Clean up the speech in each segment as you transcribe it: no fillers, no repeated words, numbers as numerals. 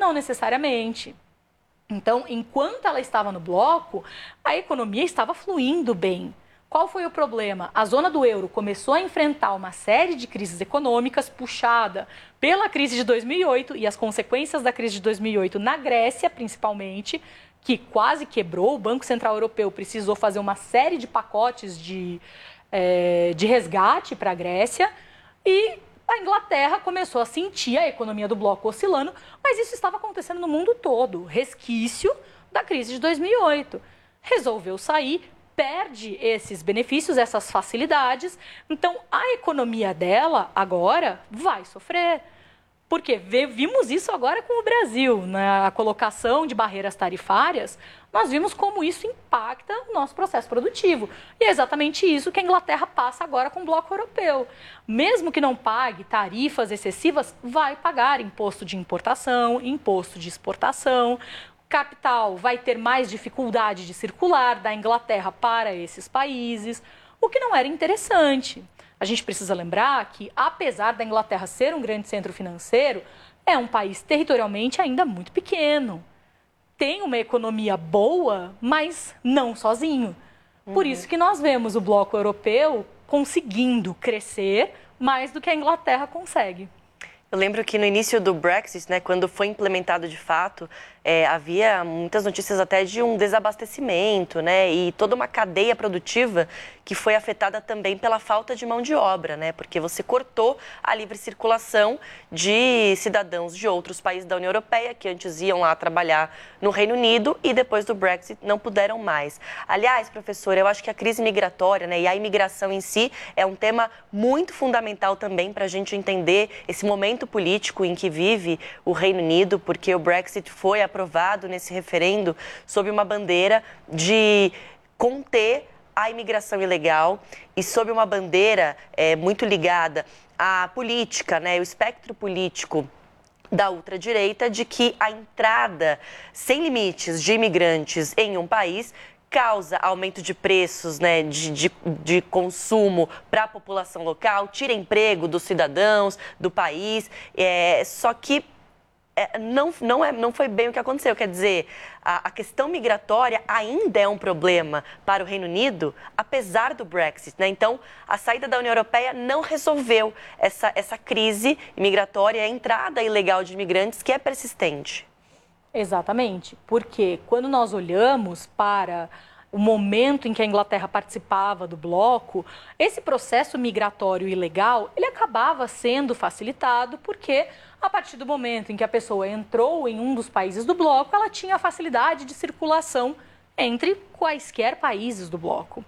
Não necessariamente. Então, enquanto ela estava no bloco, a economia estava fluindo bem. Qual foi o problema? A zona do euro começou a enfrentar uma série de crises econômicas puxada pela crise de 2008 e as consequências da crise de 2008 na Grécia, principalmente, que quase quebrou. O Banco Central Europeu precisou fazer uma série de pacotes de resgate para a Grécia e a Inglaterra começou a sentir a economia do bloco oscilando, mas isso estava acontecendo no mundo todo, resquício da crise de 2008. Resolveu sair, perde esses benefícios, essas facilidades, então a economia dela agora vai sofrer. Porque vimos isso agora com o Brasil, na colocação de barreiras tarifárias, nós vimos como isso impacta o nosso processo produtivo. E é exatamente isso que a Inglaterra passa agora com o bloco europeu. Mesmo que não pague tarifas excessivas, vai pagar imposto de importação, imposto de exportação. Capital vai ter mais dificuldade de circular da Inglaterra para esses países, o que não era interessante. A gente precisa lembrar que, apesar da Inglaterra ser um grande centro financeiro, é um país territorialmente ainda muito pequeno. Tem uma economia boa, mas não sozinho. Por isso que nós vemos o bloco europeu conseguindo crescer mais do que a Inglaterra consegue. Eu lembro que no início do Brexit, né, quando foi implementado de fato, havia muitas notícias até de um desabastecimento, né, e toda uma cadeia produtiva que foi afetada também pela falta de mão de obra, né, porque você cortou a livre circulação de cidadãos de outros países da União Europeia que antes iam lá trabalhar no Reino Unido e depois do Brexit não puderam mais. Aliás, professora, eu acho que a crise migratória, né, e a imigração em si é um tema muito fundamental também para a gente entender esse momento político em que vive o Reino Unido, porque o Brexit foi aprovado nesse referendo sob uma bandeira de conter a imigração ilegal e sob uma bandeira muito ligada à política, né, o espectro político da ultradireita, de que a entrada sem limites de imigrantes em um país causa aumento de preços, né, de consumo para a população local, tira emprego dos cidadãos do país, só que não foi bem o que aconteceu. Quer dizer, a questão migratória ainda é um problema para o Reino Unido, apesar do Brexit, né? Então, a saída da União Europeia não resolveu essa crise migratória, a entrada ilegal de imigrantes, que é persistente. Exatamente, porque quando nós olhamos para o momento em que a Inglaterra participava do bloco, esse processo migratório ilegal, ele acabava sendo facilitado porque, a partir do momento em que a pessoa entrou em um dos países do bloco, ela tinha facilidade de circulação entre quaisquer países do bloco.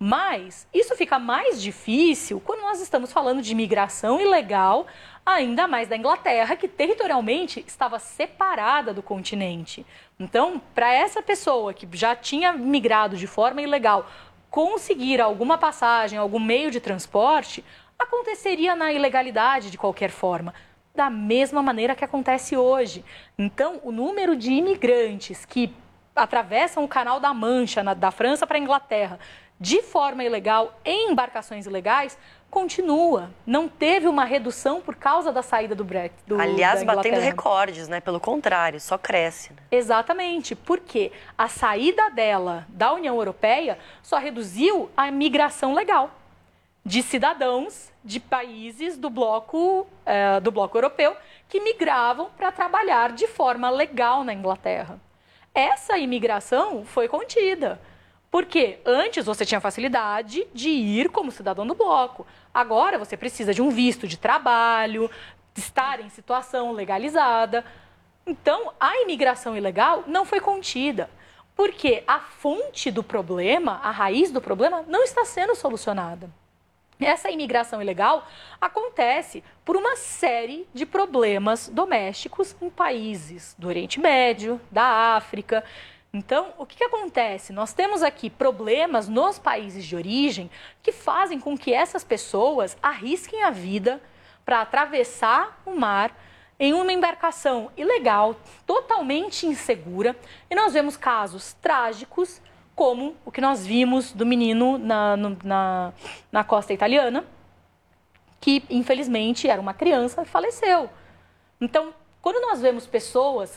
Mas isso fica mais difícil quando nós estamos falando de imigração ilegal, ainda mais da Inglaterra, que territorialmente estava separada do continente. Então, para essa pessoa que já tinha migrado de forma ilegal conseguir alguma passagem, algum meio de transporte, aconteceria na ilegalidade de qualquer forma, da mesma maneira que acontece hoje. Então, o número de imigrantes que atravessam o Canal da Mancha, da França para a Inglaterra, de forma ilegal, em embarcações ilegais, continua. Não teve uma redução por causa da saída do Brexit. Aliás, batendo recordes, né? Pelo contrário, só cresce. Né? Exatamente, porque a saída dela da União Europeia só reduziu a migração legal de cidadãos de países do bloco europeu que migravam para trabalhar de forma legal na Inglaterra. Essa imigração foi contida. Porque antes você tinha facilidade de ir como cidadão do bloco. Agora você precisa de um visto de trabalho, estar em situação legalizada. Então, a imigração ilegal não foi contida. Porque a fonte do problema, a raiz do problema, não está sendo solucionada. Essa imigração ilegal acontece por uma série de problemas domésticos em países do Oriente Médio, da África. Então, o que acontece? Nós temos aqui problemas nos países de origem que fazem com que essas pessoas arrisquem a vida para atravessar o mar em uma embarcação ilegal, totalmente insegura. E nós vemos casos trágicos, como o que nós vimos do menino na costa italiana, que infelizmente era uma criança e faleceu. Então, quando nós vemos pessoas